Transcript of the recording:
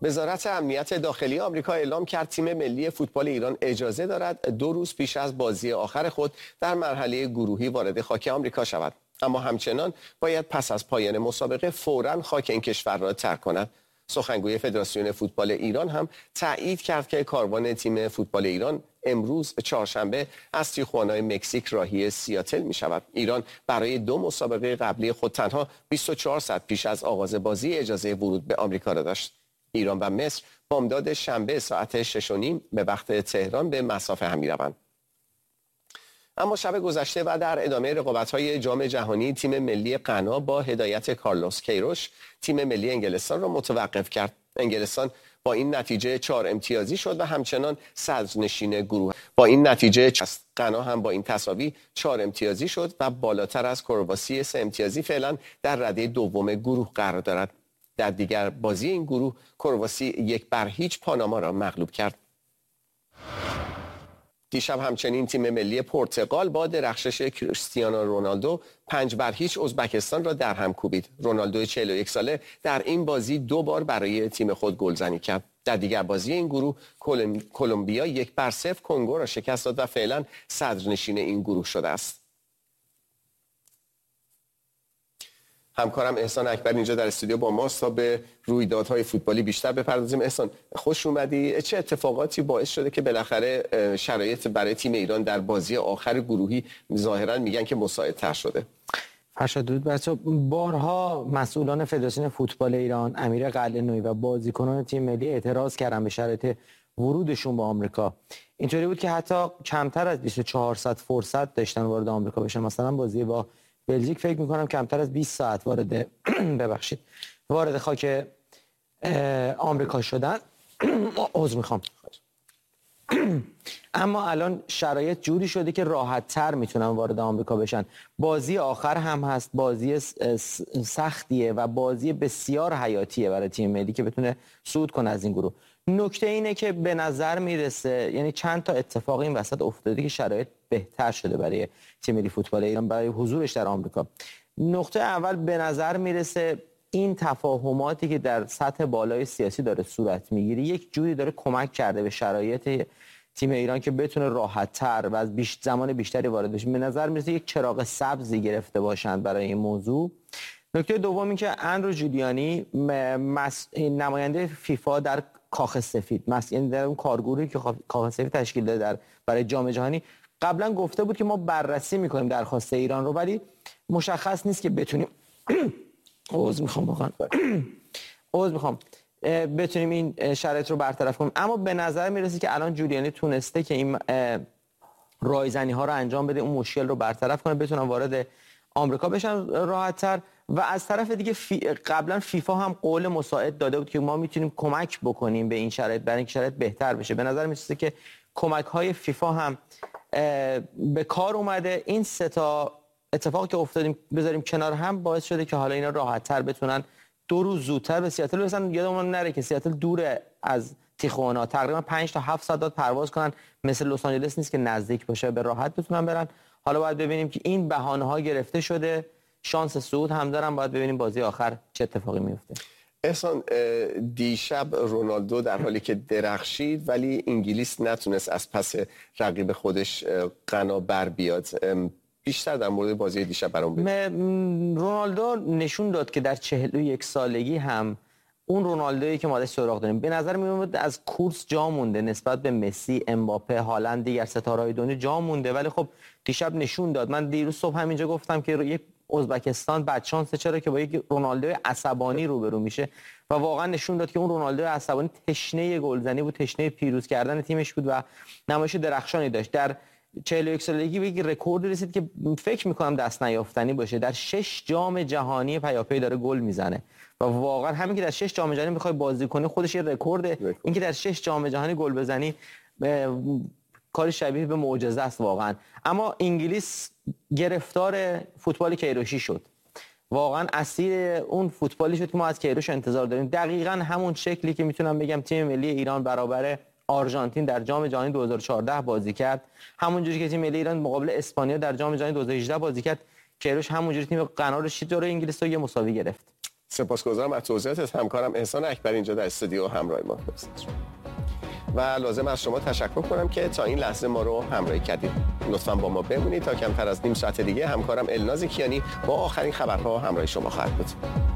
وزارت امنیت داخلی آمریکا اعلام کرد تیم ملی فوتبال ایران اجازه دارد 2 روز پیش از بازی آخر خود در مرحله گروهی وارد خاک آمریکا شود، اما همچنان باید پس از پایان مسابقه فوراً خاک این کشور را ترک کند. سخنگوی فدراسیون فوتبال ایران هم تایید کرد که کاروان تیم فوتبال ایران امروز چهارشنبه از تیخوانای مکزیک راهی سیاتل می شود. ایران برای 2 مسابقه قبلی خود تنها 24 ساعت پیش از آغاز بازی اجازه ورود به آمریکا را داشت. ایران و مصر بامداد شنبه ساعت 6:30 به وقت تهران به مصاف هم می‌روند. اما شب گذشته و در ادامه رقابت‌های جام جهانی تیم ملی غنا با هدایت کارلوس کیروش تیم ملی انگلستان را متوقف کرد. انگلستان با این نتیجه 4 امتیازی شد و همچنان صدرنشین گروه. با این نتیجه غنا هم با این تساوی 4 امتیازی شد و بالاتر از کرواسی 3 امتیازی فعلا در رده دوم گروه قرار دارد. در دیگر بازی این گروه کرواسی 1-0 پاناما را مغلوب کرد. دیشب همچنین تیم ملی پرتغال با درخشش کریستیانو رونالدو 5-0 ازبکستان را در هم کوبید. رونالدو 41 ساله در این بازی 2 بار برای تیم خود گلزنی کرد. در دیگر بازی این گروه کلمبیا 1-0 کنگو را شکست داد و فعلا صدرنشین این گروه شده است. همکارم احسان اکبر اینجا در استودیو با ماست تا به رویدادهای فوتبالی بیشتر بپردازیم. احسان خوش اومدی. چه اتفاقاتی باعث شده که بالاخره شرایط برای تیم ایران در بازی آخر گروهی ظاهرا میگن که مساعدتر شده؟ فرشاد درود بچه‌ها. بارها مسئولان فدراسیون فوتبال ایران، امیر قلعه‌نویی و بازیکنان تیم ملی اعتراض کردن به شرایط ورودشون به آمریکا. اینطوری بود که حتی کمتر از 24 ساعت فرصت داشتن وارد آمریکا بشن. مثلا بازی با بلژیک فکر می‌کنم کمتر از 20 ساعت وارد خاک آمریکا شدن. عذر میخوام. اما الان شرایط جوری شده که راحت‌تر میتونن وارد آمریکا بشن. بازی آخر هم هست، بازی سختیه و بازی بسیار حیاتیه برای تیم ملی که بتونه صعود کنه از این گروه. نکته اینه که به نظر میرسه، یعنی چند تا اتفاق این وسط افتاده که شرایط بهتر شده برای تیم ملی فوتبال ایران برای حضورش در آمریکا. نقطه اول به نظر میرسه این تفاهماتی که در سطح بالای سیاسی داره صورت میگیره یک جوری داره کمک کرده به شرایط تیم ایران که بتونه راحت‌تر و از زمان بیشتری وارد بشه. به نظر میرسه یک چراغ سبزی گرفته باشند برای این موضوع. نکته دوم این که اندرو جولیانی نماینده فیفا در کاخ سفید، یعنی در اون کارگروهی که کاخ سفید تشکیل داده برای جام جهانی، قبلا گفته بود که ما بررسی میکنیم درخواست ایران رو، ولی مشخص نیست که بتونیم بتونیم این شرایط رو برطرف کنیم. اما به نظر میرسه که الان جولیانی تونسته که این رایزنی ها رو انجام بده، اون مشکل رو برطرف کنه، بتونن وارد آمریکا بشن راحت‌تر. و از طرف دیگه قبلا فیفا هم قول مساعد داده بود که ما میتونیم کمک بکنیم به این شرایط برای اینکه شرایط بهتر بشه. به نظر میرسه که کمک های فیفا هم به کار اومده. این 3 تا اتفاقی که افتادیم بذاریم کنار هم باعث شده که حالا اینا راحت‌تر بتونن 2 روز زودتر به سیاتل برسن. یادمون نره که سیاتل دوره از تیخوانا، تقریبا 5 تا 7 ساعت پرواز کنن، مثل لس آنجلس نیست که نزدیک باشه، به راحت بتونن برن. حالا باید ببینیم که این بهانه‌ها گرفته شده، شانس صعود هم دارن، باید ببینیم بازی آخر چه اتفاقی میفته. احسان، دیشب رونالدو در حالی که درخشید ولی انگلیس نتونست از پس رقیب خودش غنا بر بیاد. بیشتر در مورد بازی دیشب برام بگو. رونالدو نشون داد که در 41 سالگی هم اون رونالدویی که ما ازش سراغ داریم. به نظر میاد از کورس جا مونده نسبت به مسی، امباپه، هالند، دیگر ستاره‌های دنیا جا مونده، ولی خب دیشب نشون داد. من دیروز صبح همینجا گفتم که یک ازبکستان بدشانسه، چرا که با یک رونالدو عصبانی روبرو میشه و واقعا نشون داد که اون رونالدو عصبانی تشنه گلزنی بود، تشنه پیروز کردن تیمش بود و نمایش درخشانی داشت. در 41 سالگی به یک رکورد رسید که فکر میکنم دست نیافتنی باشه. در 6 جام جهانی پیاپی داره گل میزنه و واقعا همین که در 6 جام جهانی میخوای بازی کنی خودش یه رکورده. این که در 6 جام جهانی گل بزنی کار شبیه به معجزه است واقعا. اما انگلیس گرفتار فوتبال کیروشی شد، واقعا اسیر اون فوتبالی شد که ما از کیروش انتظار داریم. دقیقاً همون شکلی که میتونم بگم تیم ملی ایران برابر آرژانتین در جام جهانی 2014 بازی کرد، همونجوری که تیم ملی ایران مقابل اسپانیا در جام جهانی 2018 بازی کرد، کیروش همونجوری تیم غنا رو شید جلوی انگلیس رو یه مساوی گرفت. سپاسگزارم از توضیحات همکارم احسان اکبر اینجا در استودیو همراه ما هست. و لازم از شما تشکر کنم که تا این لحظه ما رو همراهی کردید. لطفاً با ما بمونید تا کمتر از نیم ساعت دیگه همکارم الناز کیانی با آخرین خبرها همراه شما خواهد بود.